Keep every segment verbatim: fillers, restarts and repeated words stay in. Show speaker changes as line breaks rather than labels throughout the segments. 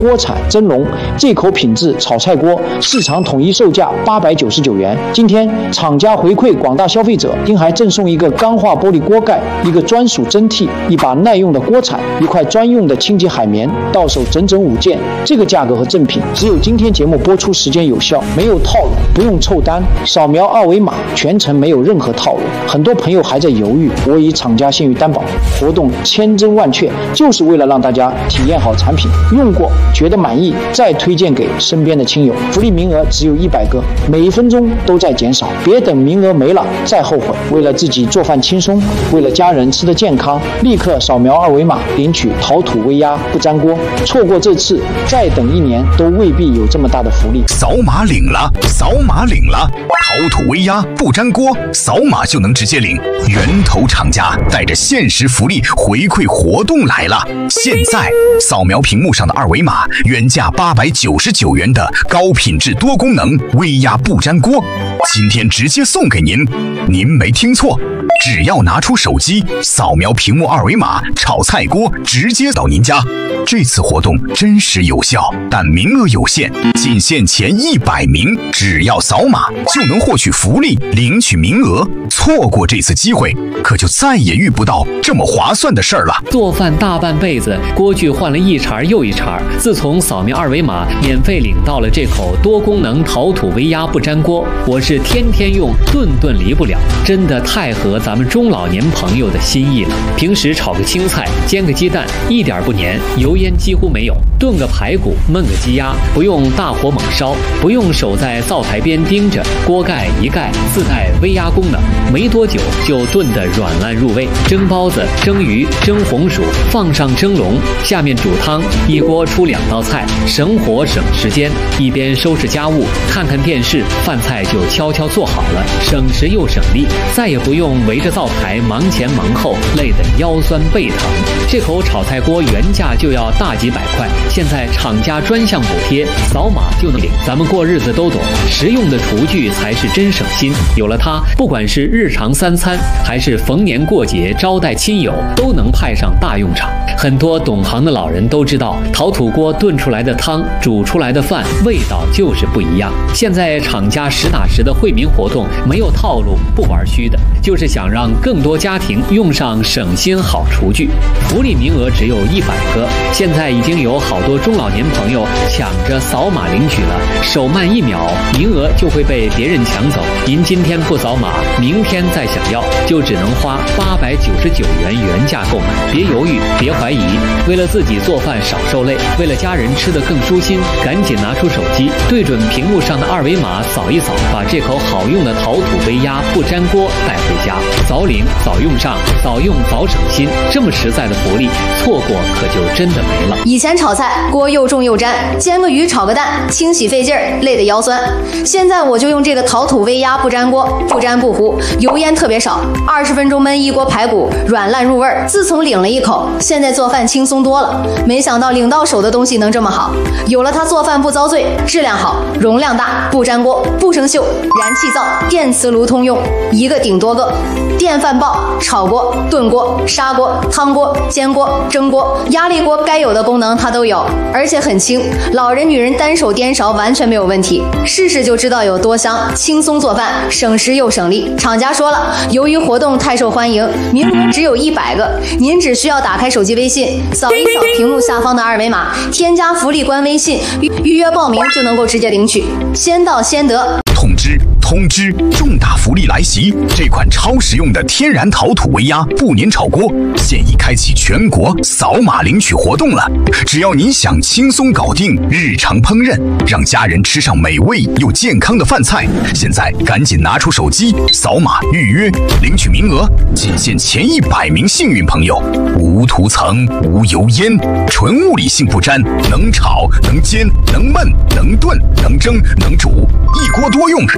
锅铲蒸笼，这口品质炒菜锅市场统一售价八百九十九元。今天厂家回馈广大消费者，并还赠送一个钢化玻璃锅盖、一个专属蒸屉、一把耐用的锅铲、一块专用的清洁海绵，到手整整五件。这个价格和赠品只有今天节目播出时间有效，没有套路，不用凑单，扫描二维码，全程没有任何套路。很多朋友还在犹豫，我以厂家信誉担保，活动千真万确，就是为了让大家体验好产品，用过觉得满意，再推荐给身边的亲友。福利名额只有一百个，每一分钟都在减少，别等名额没了再后悔。为了自己做饭轻松，为了家人吃得健康，立刻扫描二维码领取陶土微压不粘锅。错过这次，再等一年都未必有这么大的福利。
扫码领了，扫码领了，陶土微压不粘锅，扫码就能直接领。源头厂家带着限时福利回馈活动来了，现在扫描屏幕上的二维码，原价八百九十九元的高品质多功能微压不粘锅，今天直接送给您。您没听错，只要拿出手机扫描屏幕二维码，炒菜锅直接到您家。这次活动真实有效，但名额有限，仅限前一百名，只要扫码就能获取福利，领取名额。错过这次机会，可就再也遇不到这么划算的事儿了。
做饭大半辈子，锅具换了一茬又一茬，自从扫描二维码免费领到了这口多功能陶土微压不粘锅，我是天天用，顿顿离不了，真的太合咱们中老年朋友的心意了。平时炒个青菜，煎个鸡蛋，一点不粘，油烟几乎没有；炖个排骨，焖个鸡鸭，不用大火猛烧，不用守在灶台边盯着，锅盖一盖，自带微压功能，没多久就炖得软烂入味。蒸包子、蒸鱼、蒸红薯，放上蒸笼，下面煮汤，一锅出两道菜，省火省时间。一边收拾家务，看看电视，饭菜就悄悄做好了，省时又省力，再也不用围着灶台忙前忙后，累得腰酸背疼。这口炒菜锅原价就要大几百块，现在厂家专项补贴，扫码就能领。咱们过日子都懂，实用的厨具才是真省心。有了它，不管是日常三餐，还是逢年过节招待亲友，都能派上大用场。很多懂行的老人都知道，陶土锅炖出来的汤，煮出来的饭，味道就是不一样。现在厂家实打实的惠民活动，没有套路，不玩虚的，就是想让更多家庭用上省心好厨具。福利名额只有一百个，现在已经有好多中老年朋友抢着扫码领取了，手慢一秒，名额就会被别人抢走。您今天不扫码，明天再想要，就只能花八百九十九元原价购买。别犹豫，别怀疑，为了自己做饭少受累，为了家人吃得更舒心，赶紧拿出手机，对准屏幕上的二维码扫一扫，把这口好用的陶土微压不粘锅带回家。早领早用上，早用早省心，这么实在的福利，错过可就真的没了。
以前炒菜锅又重又粘，煎个鱼炒个蛋，清洗费劲儿，累得腰酸。现在我就用这个陶土微压不粘锅，不粘不糊，油烟特别少，二十分钟焖一锅排骨，软烂入味儿。自从领了一口，现在做饭轻松多了。没想到领到手的东西能这么好，有了它做饭不遭罪，质量好，容量大，不粘锅，不生锈，燃气灶、电磁炉通用，一个顶多个。电饭煲、炒锅、炖锅、砂锅、汤锅、煎锅、蒸锅、压力锅，该有的功能它都有，而且很轻，老人女人单手颠勺完全没有问题。试试就知道有多香，轻松做饭，省时又省力。厂家说了，由于活动太受欢迎，名额只有一百个，您只需要打开手机微信，扫一扫屏幕下方的二维码，添加福利官微信，预约报名就能够直接领取，先到先得。
通知通知，重大福利来袭！这款超实用的天然陶土微压不粘炒锅现已开启全国扫码领取活动了。只要您想轻松搞定日常烹饪，让家人吃上美味又健康的饭菜，现在赶紧拿出手机扫码预约领取名额，仅限前一百名幸运朋友。无涂层、无油烟，纯物理性不粘，能炒能煎能焖能炖能蒸能煮，一锅多用超方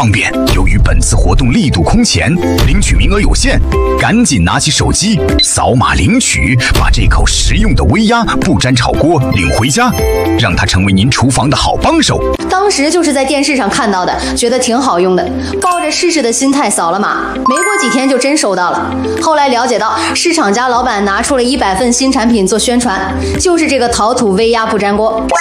方便。由于本次活动力度空前，领取名额有限，赶紧拿起手机扫码领取，把这口实用的微压不粘炒锅领回家，让它成为您厨房的好帮手。
当时就是在电视上看到的，觉得挺好用的，抱着试试的心态扫了码，没过几天就真收到了。后来了解到，市场家老板拿出了一百份新产品做宣传，就是这个陶土微压不粘锅。